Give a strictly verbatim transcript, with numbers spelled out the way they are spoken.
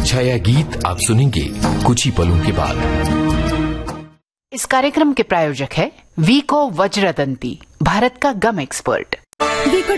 छाया गीत आप सुनेंगे कुछ ही पलों के बाद। इस कार्यक्रम के प्रायोजक है वीको वज्रदंती, भारत का गम एक्सपर्ट।